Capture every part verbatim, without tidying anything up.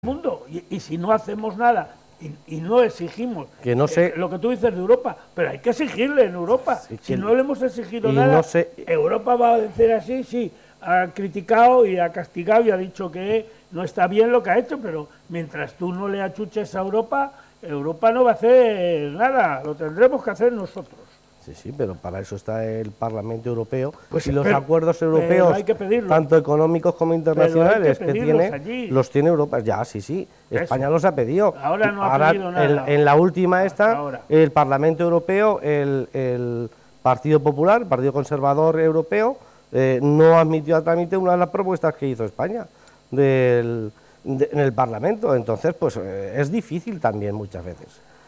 mundo y, y si no hacemos nada y, y no exigimos que no sé, eh, lo que tú dices de Europa, pero hay que exigirle en Europa. Sí, si que, no le hemos exigido y nada, no sé, Europa va a decir así, sí, ha criticado y ha castigado y ha dicho que no está bien lo que ha hecho, pero mientras tú no le achuches a Europa, Europa no va a hacer nada, lo tendremos que hacer nosotros. Sí, sí, pero para eso está el Parlamento Europeo Pues, y los pero, acuerdos europeos, hay que tanto económicos como internacionales, que, que tiene, allí. los tiene Europa. Ya, sí, sí, España eso. los ha pedido. Ahora no ha Ahora, pedido nada. En, en la última esta, el Parlamento Europeo, el, el Partido Popular, el Partido Conservador Europeo, eh, no admitió a trámite una de las propuestas que hizo España del, de, en el Parlamento. Entonces, pues eh, es difícil también muchas veces.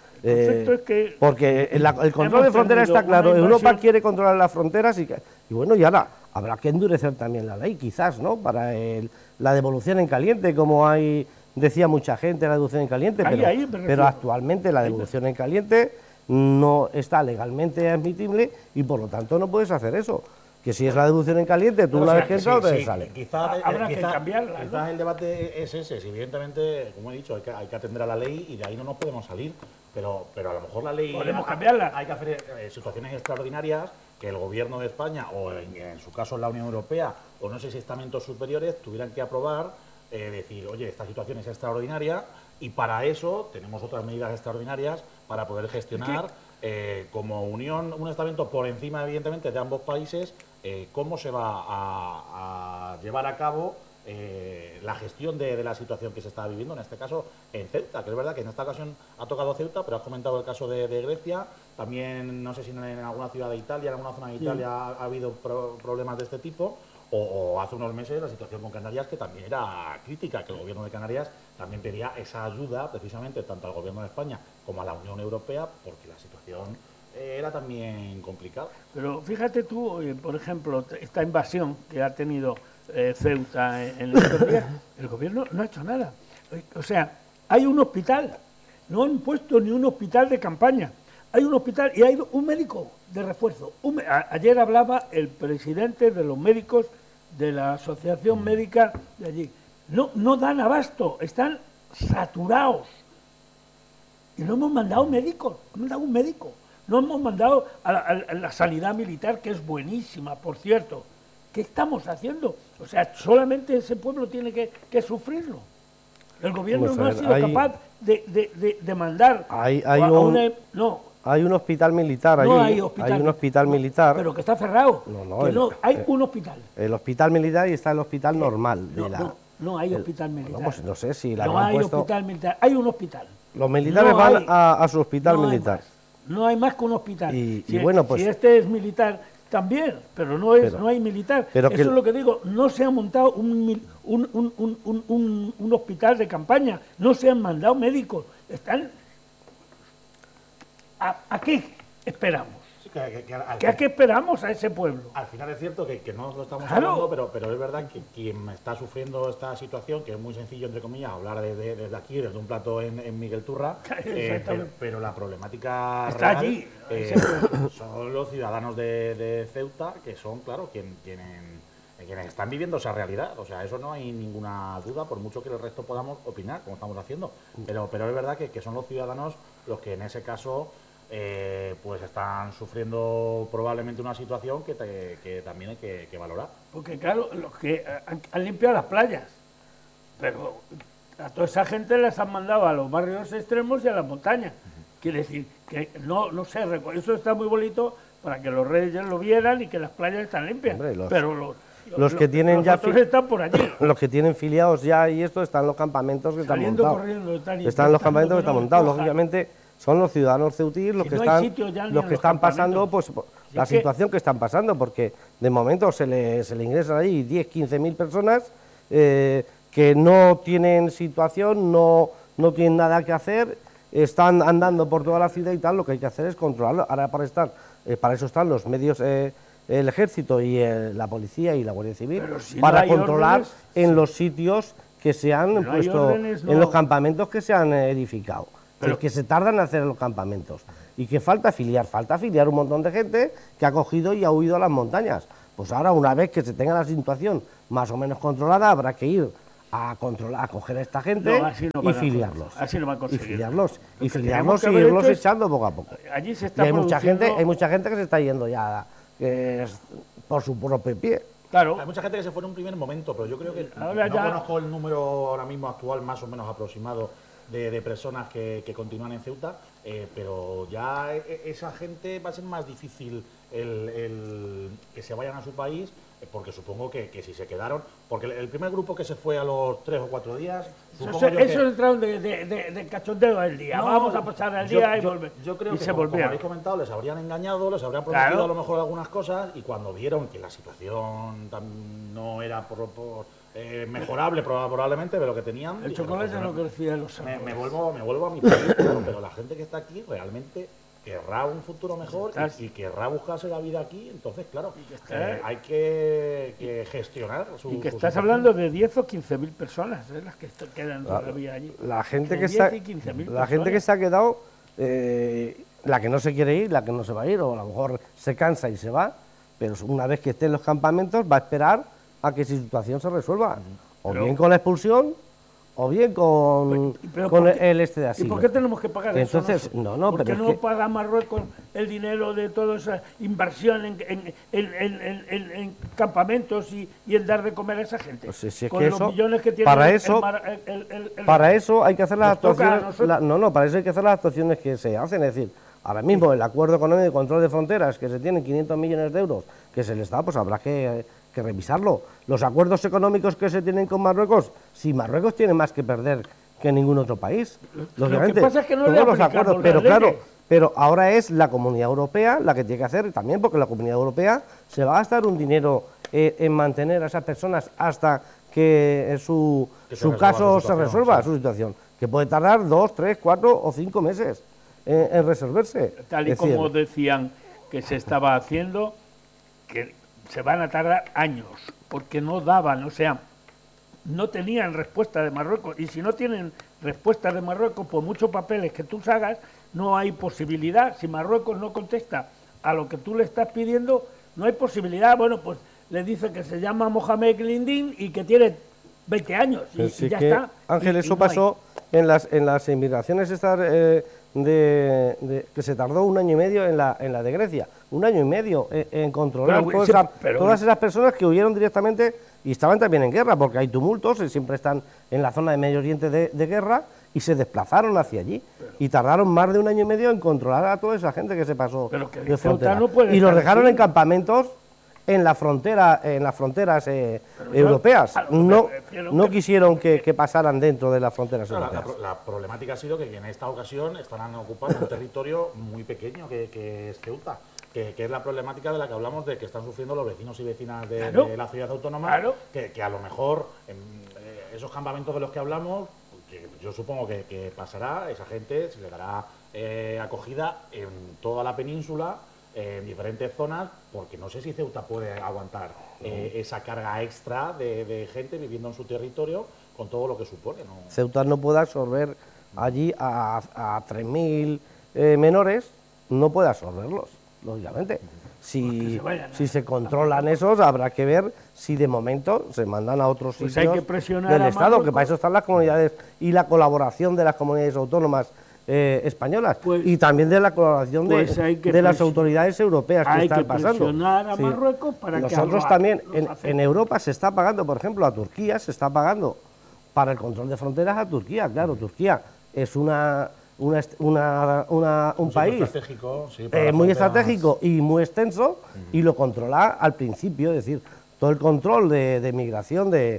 Eh, es que porque el, el control de fronteras está claro, Europa quiere controlar las fronteras y, y bueno, y ahora habrá que endurecer también la ley, quizás, ¿no? Para el, la devolución en caliente, como hay, decía mucha gente, la devolución en caliente, ahí, pero, ahí pero actualmente la devolución en caliente no está legalmente admitible y por lo tanto no puedes hacer eso. Que si es la devolución en caliente, tú no, una vez que entra, sí, te sí, sale. Quizás habrá quizá, que cambiarla. Quizás ¿no? el debate es ese, si evidentemente, como he dicho, hay que, hay que atender a la ley y de ahí no nos podemos salir, pero, pero a lo mejor la ley... Podemos cambiarla. Hay que hacer eh, situaciones extraordinarias que el gobierno de España, o en, en su caso la Unión Europea, o no sé si estamentos superiores, tuvieran que aprobar, eh, decir, oye, esta situación es extraordinaria y para eso tenemos otras medidas extraordinarias para poder gestionar... Eh, como unión, un estamento por encima, evidentemente, de ambos países, eh, cómo se va a, a llevar a cabo eh, la gestión de, de la situación que se está viviendo, en este caso en Ceuta, que es verdad que en esta ocasión ha tocado Ceuta, pero has comentado el caso de, de Grecia, también no sé si en, en alguna ciudad de Italia, en alguna zona de Italia sí. ha, ha habido pro, problemas de este tipo, o, o hace unos meses la situación con Canarias, que también era crítica, que el gobierno de Canarias también pedía esa ayuda precisamente tanto al gobierno de España como a la Unión Europea, porque la situación eh, era también complicada. Pero fíjate tú, eh, por ejemplo, esta invasión que ha tenido eh, Ceuta en, en estos días, el gobierno no ha hecho nada. O sea, hay un hospital, no han puesto ni un hospital de campaña, hay un hospital y hay un médico de refuerzo. Un, a, ayer hablaba el presidente de los médicos de la Asociación Médica de allí. No, no dan abasto, están saturados. Y no hemos mandado médicos, hemos mandado un médico. No hemos mandado a la, a la sanidad militar, que es buenísima, por cierto. ¿Qué estamos haciendo? O sea, solamente ese pueblo tiene que, que sufrirlo. El gobierno Vamos no ver, ha sido hay, capaz de, de, de, de mandar hay, hay a un, una... No, hay un hospital militar allí, no hay, hospital, hay un hospital militar. Pero que está cerrado. No, no, que el, no hay el, un hospital. El hospital militar y está el hospital normal. No, de la, no, no hay el, hospital militar. No, pues no sé si la No hay puesto, hospital militar, hay un hospital. Los militares no van hay, a, a su hospital no militar. Hay no hay más que un hospital. Y, si, y bueno, pues, si este es militar también, pero no es, pero, no hay militar. Pero Eso que, es lo que digo, no se ha montado un, un, un, un, un, un, un hospital de campaña, no se han mandado médicos. Están... ¿A, a qué esperamos? Sí, que, que, que ¿Qué, ¿A qué esperamos a ese pueblo? Al final es cierto que, que no lo estamos claro. hablando, pero, pero es verdad que quien está sufriendo esta situación, que es muy sencillo, entre comillas, hablar desde de, de aquí, desde un plato en, en Miguel Turra, eh, pero, pero la problemática está real allí. Eh, son los ciudadanos de, de Ceuta, que son, claro, quien, quienes, quienes están viviendo esa realidad. O sea, eso no hay ninguna duda, por mucho que el resto podamos opinar, como estamos haciendo. Pero, pero es verdad que, que son los ciudadanos los que en ese caso... Eh, pues están sufriendo probablemente una situación que, te, que también hay que, que valorar. Porque claro, los que han, han limpiado las playas, pero a toda esa gente les han mandado a los barrios extremos y a las montañas. Uh-huh. Quiere decir que no, no sé, eso está muy bonito para que los reyes lo vieran y que las playas están limpias. Hombre, los, pero los, los, los que tienen los ya otros están por allí. Los que tienen filiados ya y esto están en los campamentos que están Saliendo montados. Corriendo, están, están en los campamentos que están montados, lógicamente. Son los ciudadanos ceutíes los si que no están, los que están pasando pues, si la situación que... que están pasando, porque de momento se le, se le ingresan allí diez, quince mil personas eh, que no tienen situación, no, no tienen nada que hacer, están andando por toda la ciudad y tal, lo que hay que hacer es controlarlo. Ahora para, estar, eh, para eso están los medios, eh, el ejército y eh, la policía y la Guardia Civil, si para no controlar órdenes, en sí. los sitios que se han si puesto, no órdenes, no. en los campamentos que se han edificado. Pero, que se tardan en hacer los campamentos y que falta afiliar, falta afiliar un montón de gente que ha cogido y ha huido a las montañas. Pues ahora, una vez que se tenga la situación más o menos controlada, habrá que ir a controlar, a coger a esta gente no, así no y van a filiarlos. conseguir. Así no van a Y conseguir. filiarlos, y que filiarlos tenemos que y haber irlos hecho es- echando poco a poco. Allí se Y está hay mucha gente, produciendo- hay mucha gente que se está yendo ya que es por su propio pie. Claro, Hay mucha gente que se fue en un primer momento, pero yo creo que Ahora no ya- conozco el número ahora mismo actual más o menos aproximado de, de personas que, que continúan en Ceuta, eh, pero ya e- e- esa gente va a ser más difícil el, el que se vayan a su país, eh, porque supongo que, que si se quedaron, porque el, el primer grupo que se fue a los tres o cuatro días, supongo eso, yo que- eso entraron de, de, de, de cachondeo del día. No, Vamos a pasar el yo- día y yo, volver. Yo creo y que, se como, como volvieron. habéis comentado, les habrían engañado, les habrían prometido Claro. a lo mejor algunas cosas y cuando vieron que la situación tam- no era por, por, eh, mejorable proba- probablemente de lo que tenían, El dijeron, chocolate pues, no me- crecía en los me, árboles. me vuelvo, me vuelvo a mi país, pero, pero la gente que está aquí realmente querrá un futuro mejor Estás- y, y querrá buscarse la vida aquí, entonces claro, que está- eh, hay que, que gestionar su Y que su estás situación. hablando de diez o quince mil personas, ¿eh? Las que est- quedan La, todavía allí. la gente De que diez se ha, y quince mil la gente que personas. se ha quedado, eh, la que no se quiere ir, la que no se va a ir, o a lo mejor se cansa y se va, pero una vez que esté en los campamentos va a esperar a que su situación se resuelva, o Pero- bien con la expulsión, o bien con, Pero con ¿por qué- el este de ¿Y asilo. por qué tenemos que pagar eso? Entonces, nosotros? no, no, ¿Por pero qué es no que- paga Marruecos el dinero de toda esa inversión en, en, en- en- en- en- en campamentos y, y en dar de comer a esa gente? Pues si- si es Con que los eso- millones que tiene para el- eso- el mar- el- el- el- el- Para eso hay que hacer las Nos toca a actuaciones. nosotros. la- no, no, para eso hay que hacer las actuaciones que se hacen. Es decir, ahora mismo el acuerdo económico de control de fronteras, que se tienen quinientos millones de euros, que es el Estado, pues habrá que, que revisarlo. Los acuerdos económicos que se tienen con Marruecos, si Marruecos tiene más que perder que ningún otro país. Lo Lógicamente, que pasa es que no le todos los aplicamos acuerdos, las pero claro, leyes. pero ahora es la Comunidad Europea la que tiene que hacer también, porque la Comunidad Europea se va a gastar un dinero eh, en mantener a esas personas hasta que eh, su, Que se su resuelva caso su se situación, resuelva, sí. su situación, que puede tardar dos, tres, cuatro o cinco meses en, en resolverse. Tal y Es decir, como decían que se estaba haciendo, que se van a tardar años, porque no daban, o sea, no tenían respuesta de Marruecos, y si no tienen respuesta de Marruecos, por muchos papeles que tú hagas, no hay posibilidad. Si Marruecos no contesta a lo que tú le estás pidiendo, no hay posibilidad. Bueno, pues le dice que se llama Mohamed Glindin y que tiene veinte años, y, Pues sí y ya que, está. Ángel, Y- y eso no hay. pasó en las en las inmigraciones estas, eh, de, de- que se tardó un año y medio en la, en la de Grecia. Un año y medio en, en controlar Pero, todas, sí, esas, pero- todas esas personas que huyeron directamente y estaban también en guerra, porque hay tumultos, y siempre están en la zona de Medio Oriente de, de guerra, y se desplazaron hacia allí. Y tardaron más de un año y medio en controlar a toda esa gente que se pasó Pero que de Ceuta frontera. no puede y los estar dejaron así. en campamentos en la frontera, en las fronteras eh, Pero yo- europeas. a lo que No, me refiero no que- quisieron que, que pasaran dentro de las fronteras Claro, la, la europeas. pro- la problemática ha sido que en esta ocasión estarán ocupando un territorio muy pequeño que, que es Ceuta, que, que es la problemática de la que hablamos de que están sufriendo los vecinos y vecinas de, Claro. de la ciudad autónoma, Claro. que, que a lo mejor en, eh, esos campamentos de los que hablamos, que yo supongo que, que pasará, esa gente se le dará eh, acogida en toda la península, eh, en diferentes zonas, porque no sé si Ceuta puede aguantar eh, esa carga extra de, de gente viviendo en su territorio con todo lo que supone, ¿no? Ceuta no puede absorber allí a, a tres mil eh, menores, no puede absorberlos, lógicamente. Si, se vayan a- si se controlan esos, habrá que ver si de momento se mandan a otros Pues hay sitios que presionar del a Estado, que Marruecos. para eso están las comunidades y la colaboración de las comunidades autónomas eh, españolas, Pues- y también de la colaboración de- pues hay que de, las presi- autoridades europeas que hay están que pasando. presionar a Marruecos para que Nosotros haga- también, los en, acepte. en Europa se está pagando, por ejemplo, a Turquía se está pagando para el control de fronteras a Turquía. Claro, Turquía es una, una, est- una- una- un sitio país estratégico, sí, para eh, las muy fronteras. estratégico y muy extenso, y lo controla al principio, es decir, todo el control de, de migración de,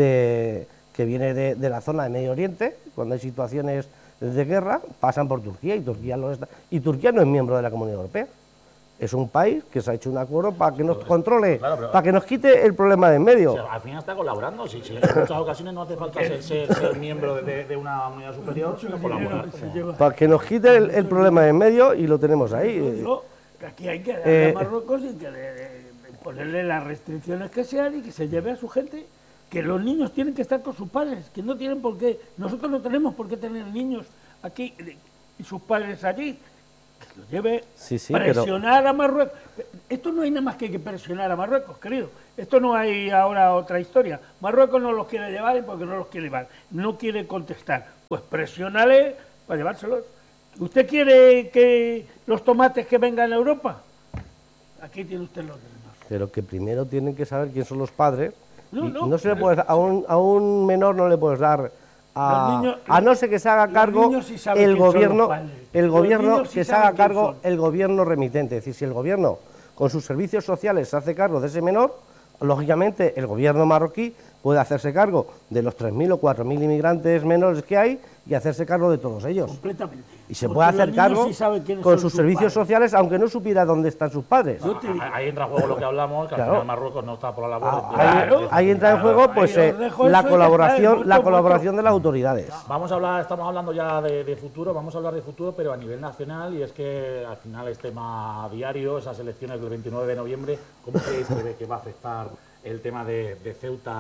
de- que viene de, de la zona de Medio Oriente, cuando hay situaciones de guerra, pasan por Turquía, y Turquía, lo está- y Turquía no es miembro de la Comunidad Europea. Es un país que se ha hecho un acuerdo para que nos controle, claro, pero- para que nos quite el problema de en O medio. sea, al final está colaborando. Sí, sí, en muchas ocasiones no hace falta ser, ser- ser miembro de, de una unidad superior, sino colaborar. Se como- lleva- Para que nos quite el, el problema de en medio, y lo tenemos ahí. No, que aquí hay que darle Eh, a Marruecos y que le- le- ponerle las restricciones que sean y que se lleve a su gente, que los niños tienen que estar con sus padres, que no tienen por qué, nosotros no tenemos por qué tener niños aquí y sus padres allí. que lo lleve Sí, sí, presionar pero... a Marruecos. Esto no hay nada más que, que presionar a Marruecos, querido. Esto no hay ahora otra historia. Marruecos no los quiere llevar porque no los quiere llevar. No quiere contestar. Pues presiónale para llevárselos. ¿Usted quiere que los tomates que vengan a Europa? Aquí tiene usted los demás. Pero que primero tienen que saber quién son los padres. No, y no, no se le puede, a, un, a un menor no le puedes dar a, niños, a no ser que se haga cargo sí el gobierno, el los gobierno sí que se haga cargo son. el gobierno remitente. Es decir, si el gobierno con sus servicios sociales se hace cargo de ese menor, lógicamente el gobierno marroquí puede hacerse cargo de los tres mil o cuatro mil inmigrantes menores que hay y hacerse cargo de todos ellos. Completamente. Y se Porque puede hacer cargo sí con sus servicios padres. sociales, aunque no supiera dónde están sus padres. No, ahí entra en juego lo que hablamos, que Claro. al final Marruecos no está por la labor. Ah, de- ahí, de- ahí entra en juego pues Ahí eh, os dejo la eso y colaboración, ya está, la voto, colaboración de las autoridades. Vamos a hablar, estamos hablando ya de, de futuro, vamos a hablar de futuro, pero a nivel nacional, y es que al final es tema diario, esas elecciones del veintinueve de noviembre, ¿cómo creéis que, que va a afectar el tema de, de Ceuta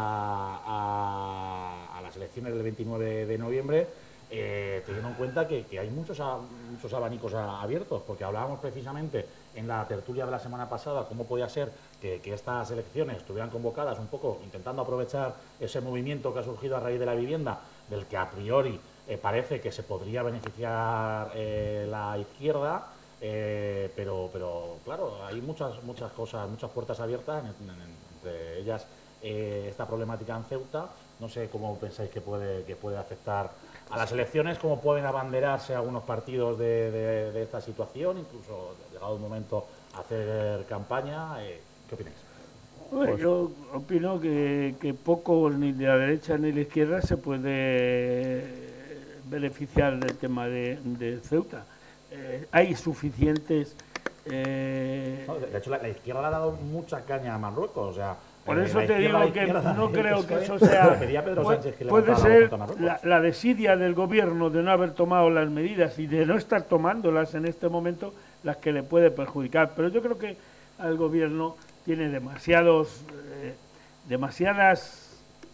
a, a las elecciones del veintinueve de noviembre? Eh, teniendo en cuenta que, que hay muchos, a, muchos abanicos a, abiertos, porque hablábamos precisamente en la tertulia de la semana pasada cómo podía ser que, que estas elecciones estuvieran convocadas un poco intentando aprovechar ese movimiento que ha surgido a raíz de la vivienda, del que a priori eh, parece que se podría beneficiar eh, la izquierda, eh, pero, pero claro, hay muchas, muchas cosas, muchas puertas abiertas, en, en, entre ellas eh, esta problemática en Ceuta. No sé cómo pensáis que puede, que puede afectar a las elecciones, cómo pueden abanderarse algunos partidos de, de, de esta situación, incluso llegado el momento hacer campaña. Eh, ¿Qué opináis? Bueno, pues, yo opino que, que poco ni de la derecha ni de la izquierda se puede beneficiar del tema de, de Ceuta. Eh, hay suficientes... Eh, no, de hecho, la, la izquierda le ha dado mucha caña a Marruecos, o sea... Por eso eh, te digo que izquierda, no creo que eso Pedro sea... Sánchez que puede ser la, la, la desidia del gobierno de no haber tomado las medidas y de no estar tomándolas en este momento las que le puede perjudicar. Pero yo creo que al gobierno tiene demasiados, eh, demasiadas...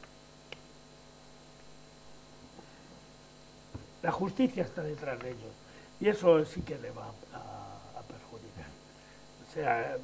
La justicia está detrás de ellos y eso sí que le va a, a perjudicar. O sea...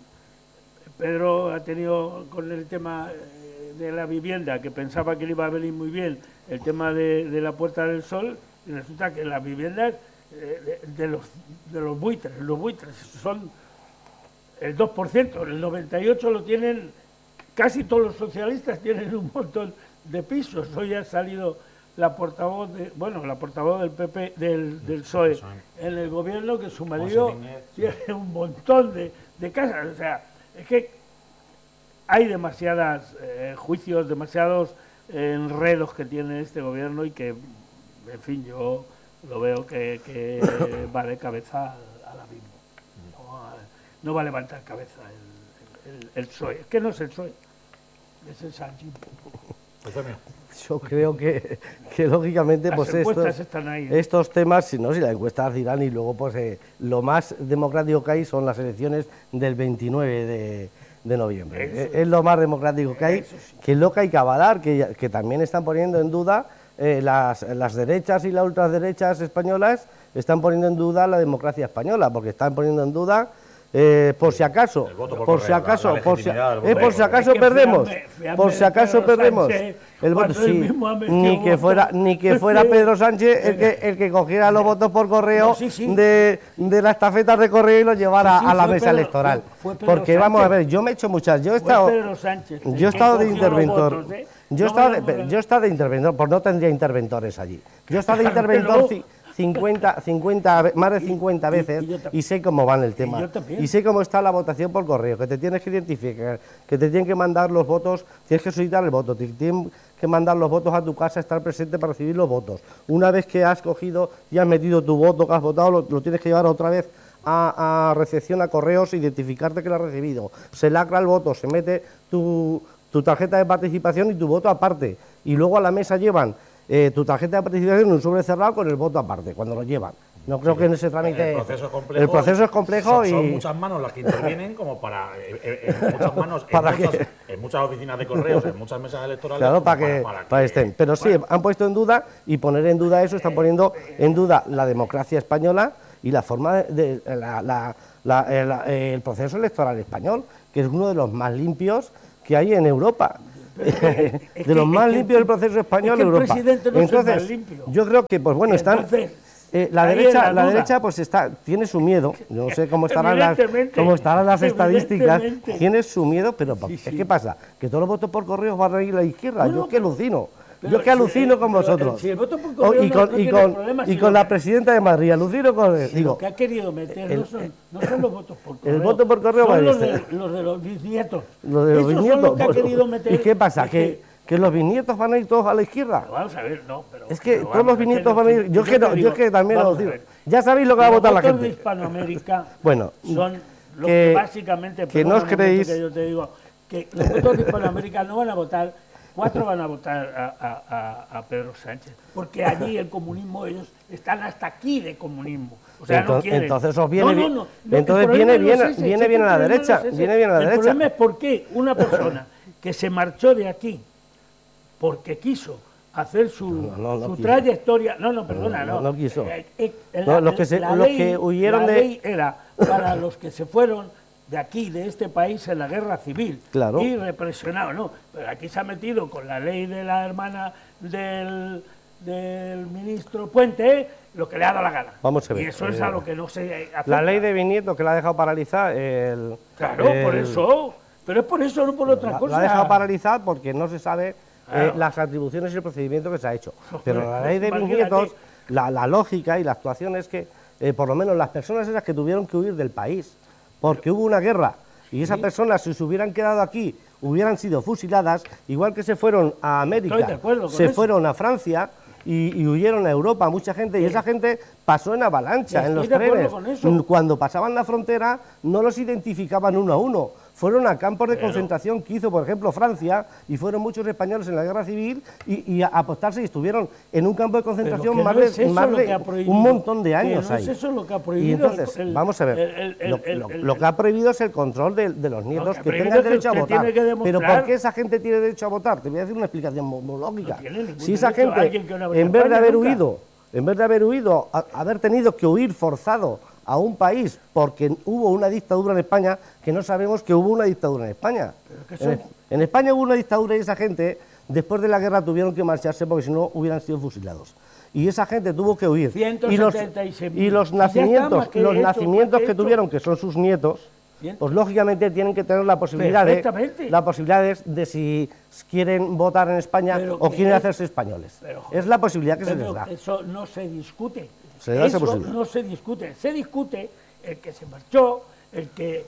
Pedro ha tenido con el tema de la vivienda, que pensaba que le iba a venir muy bien, el tema de, de la Puerta del Sol, y resulta que las viviendas eh, de, de, los, de los buitres, los buitres son el dos por ciento, el noventa y ocho por ciento lo tienen, casi todos los socialistas tienen un montón de pisos. Hoy ha salido la portavoz, de, bueno, la portavoz del P P, del, del P S O E en el gobierno, que su marido tiene un montón de, de casas, o sea... Es que hay demasiados eh, juicios, demasiados eh, enredos que tiene este gobierno y que, en fin, yo lo veo que, que va de cabeza al abismo. No, no va a levantar cabeza el, el, el P S O E. Es que no es el P S O E, es el Sánchez. Yo creo que, que lógicamente, pues estos, están ahí, ¿eh? estos temas, si no, si las encuestas dirán, y luego pues eh, lo más democrático que hay son las elecciones del veintinueve de, de noviembre. Es, es lo más democrático que hay, sí. Que es lo que hay que avalar, que, que también están poniendo en duda eh, las, las derechas y las ultraderechas españolas, están poniendo en duda la democracia española, porque están poniendo en duda... Eh, por si acaso, por, por si acaso, la, la por, si, eh, por si acaso perdemos, fiame, fiame por si acaso perdemos Sánchez, el voto, sí, ni que fuera, ni que fuera Pedro Sánchez el que, el que cogiera los votos por correo no, sí, sí. De, de la estafeta de correo y los llevara sí, sí, a la mesa Pedro, electoral, fue, fue porque Sánchez. Vamos a ver, yo me he hecho muchas, yo he estado, Sánchez, yo he estado de interventor, votos, ¿eh? yo he estado de, yo he estado de interventor, pues no tendría interventores allí, yo he estado de interventor. cincuenta, cincuenta, más de cincuenta veces y, y sé cómo va el tema. Y, y sé cómo está la votación por correo, que te tienes que identificar, que te tienen que mandar los votos, tienes que solicitar el voto, te tienen que mandar los votos a tu casa, estar presente para recibir los votos. Una vez que has cogido y has metido tu voto, que has votado, lo, lo tienes que llevar otra vez a, a recepción, a correos, identificarte que lo has recibido. Se lacra el voto, se mete tu, tu tarjeta de participación y tu voto aparte. Y luego a la mesa llevan Eh, tu tarjeta de participación en un sobre cerrado con el voto aparte, cuando lo llevan. No creo sí, que en ese trámite... El proceso es complejo, el proceso es complejo son, y... son muchas manos las que intervienen como para... Eh, en muchas manos, ¿Para en, muchas, en muchas oficinas de correos, en muchas mesas electorales... Claro, para que, para, para, para que estén. Pero sí, bueno. Han puesto en duda, y poner en duda eso, están poniendo en duda la democracia española y la forma de, de la, la, la, el, el proceso electoral español, que es uno de los más limpios que hay en Europa. de que, los más limpios que, del proceso español es que en Europa. El presidente no Entonces, es el más limpio. yo creo que, pues bueno, están. Entonces, eh, la derecha, la, la derecha, pues está, tiene su miedo. No sé cómo estarán las, cómo estarán las estadísticas. Tiene su miedo, pero sí, sí. ¿qué pasa? Que todos los votos por correo van a ir a la izquierda. Bueno, yo que alucino. Pero, yo que alucino si, con vosotros. Si el voto por correo y con, no, no y con, problema, y si con lo, la presidenta de Madrid, alucino con él. Si digo, lo que ha querido meter el, no, son, no son los votos por correo. El voto por correo son los de, de, los de los bisnietos. Los de los Esos bisnietos. Son los que bueno, ha querido meter. ¿Y qué pasa? Es ¿Que, que los bisnietos van a ir todos a la izquierda? Pero vamos a ver, no. Pero, es que pero todos los bisnietos van a ir. Yo, que, no, yo que también lo digo. Ya sabéis lo que va a votar la gente. Los de Hispanoamérica bueno, son los que, que básicamente. Que no os creéis. Que yo te digo que los votos de Hispanoamérica no van a votar. Cuatro van a votar a, a, a Pedro Sánchez, porque allí el comunismo, ellos están hasta aquí de comunismo. O sea, entonces, no quieren. Entonces os viene, no, no, no, entonces viene bien, no es ese, viene bien a la derecha, no es viene bien a la el derecha. El problema es por qué una persona que se marchó de aquí porque quiso hacer su, no, no, no su quiso. trayectoria, no, no, perdona, no, no, no, no quiso. Eh, eh, la, no, los que, se, la los ley, que huyeron la de... ley era para los que se fueron de aquí, de este país, en la guerra civil, claro. y represionado, no, pero aquí se ha metido con la ley de la hermana del, del ministro Puente, lo que le ha dado la gana. Vamos a ver. Y eso es a lo que no se acepta. La ley de Bisnieto que la ha dejado paralizar el... Claro, el, por eso, pero es por eso, no por otra la, cosa. La ha dejado paralizar porque no se sabe claro. eh, las atribuciones y el procedimiento que se ha hecho. No, pero pues, la ley de Bisnietos, la, la lógica y la actuación es que, eh, por lo menos las personas esas que tuvieron que huir del país, porque hubo una guerra, y esas ¿sí? personas, si se hubieran quedado aquí, hubieran sido fusiladas, igual que se fueron a América, se eso. fueron a Francia y, y huyeron a Europa, mucha gente, sí. y esa gente pasó en avalancha, en los trenes. Cuando pasaban la frontera, no los identificaban uno a uno. Fueron a campos de Pero. concentración que hizo, por ejemplo, Francia, y fueron muchos españoles en la guerra civil, y, y a apostarse y estuvieron en un campo de concentración más, no de, es más de un montón de años que no ahí. Es eso lo que ha prohibido. Y entonces, el, vamos a ver, el, el, lo, lo, lo que ha prohibido es el control de, de los nietos que, que tengan derecho que, a votar. Pero ¿por qué esa gente tiene derecho a votar? Te voy a decir una explicación muy lógica. No si esa gente, en vez de haber nunca. huido, en vez de haber huido, a, haber tenido que huir forzado a un país porque hubo una dictadura en España, que no sabemos que hubo una dictadura en España. En, en España hubo una dictadura y esa gente, después de la guerra, tuvieron que marcharse porque si no hubieran sido fusilados. Y esa gente tuvo que huir. ciento setenta y seis mil. Y los, y los nacimientos, los hecho, nacimientos que tuvieron, que son sus nietos, pues lógicamente tienen que tener la posibilidad de, la posibilidad de, de si quieren votar en España pero o quieren es, hacerse españoles. Pero, es la posibilidad que se les da. Eso no se discute. Se da eso esa posibilidad. No se discute. Se discute el que se marchó, el que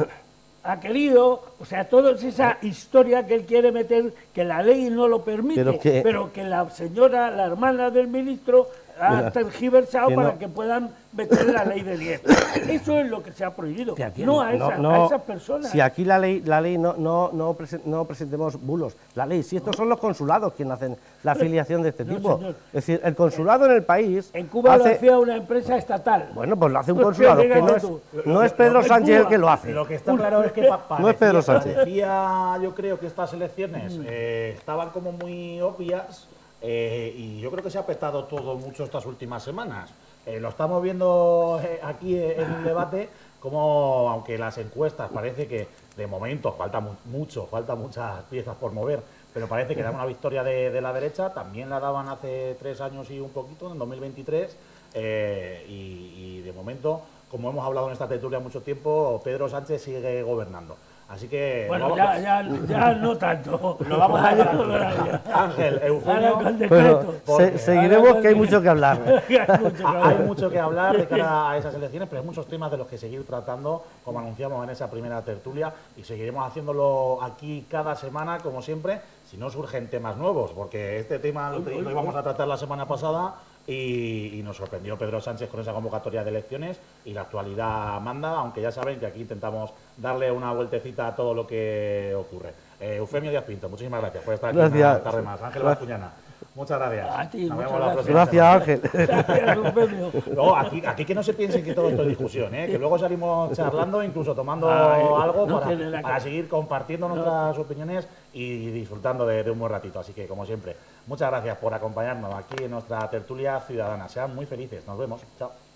ha querido, o sea, toda esa historia que él quiere meter, que la ley no lo permite, pero que, pero que la señora, la hermana del ministro, ha tergiversado para no. que puedan meter la ley de diez. Eso es lo que se ha prohibido, aquí, no, a, esa, no, a esas personas. Si aquí la ley, la ley no, no, no, presen, no presentemos bulos, la ley, si estos son los consulados quienes hacen la afiliación de este no, tipo. Señor. Es decir, el consulado en el país... En Cuba hace, lo hacía una empresa estatal. Bueno, pues lo hace un consulado, que no es, no es Pedro Sánchez el que lo hace. Lo que está claro es que pa parecía, no es Pedro Sánchez. Parecía, yo creo que estas elecciones eh, estaban como muy obvias. Eh, y yo creo que se ha petado todo mucho estas últimas semanas. Eh, lo estamos viendo eh, aquí eh, en el debate, como aunque las encuestas parece que de momento falta mu mucho, falta muchas piezas por mover, pero parece que da una victoria de, de la derecha, también la daban hace tres años y un poquito, en dos mil veintitrés, eh, y, y de momento, como hemos hablado en esta tertulia mucho tiempo, Pedro Sánchez sigue gobernando. Así que... Bueno, ya, ya, ya no tanto. Lo vamos a hablar. Ángel, Eufemio... Bueno, se, seguiremos que hay mucho que hablar. hay, mucho que hablar. hay mucho que hablar de cara a esas elecciones, pero hay muchos temas de los que seguir tratando, como anunciamos en esa primera tertulia, y seguiremos haciéndolo aquí cada semana, como siempre, si no surgen temas nuevos, porque este tema lo, lo íbamos a tratar la semana pasada y, y nos sorprendió Pedro Sánchez con esa convocatoria de elecciones y la actualidad manda, aunque ya saben que aquí intentamos darle una vueltecita a todo lo que ocurre. Eh, Eufemio Díaz Pinto, muchísimas gracias por estar aquí gracias. una tarde más. Ángel Bascuñana, muchas gracias. A ti, Nos muchas vemos la gracias. Gracias, Ángel. Gracias, Eufemio. Luego, aquí, aquí que no se piensen que todo esto es discusión, ¿eh? Que luego salimos charlando, incluso tomando Ay, algo no para, para seguir compartiendo nuestras no. opiniones y disfrutando de, de un buen ratito. Así que, como siempre, muchas gracias por acompañarnos aquí en nuestra tertulia ciudadana. Sean muy felices. Nos vemos. Chao.